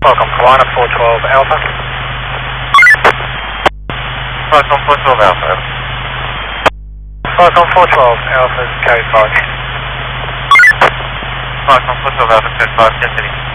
Welcome, Kalana 412 Alpha. Falcon 412 Alpha. Falcon 412 Alpha, carry 5. Falcon 412 Alpha, code 5, 10 city.